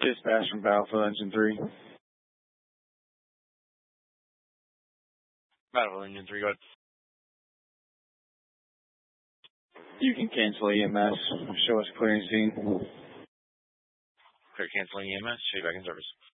Dispatch from Battlefield Engine 3. Battlefield Engine 3, go ahead. You can cancel EMS. Show us clearing scene. Clear canceling EMS. Show you back in service.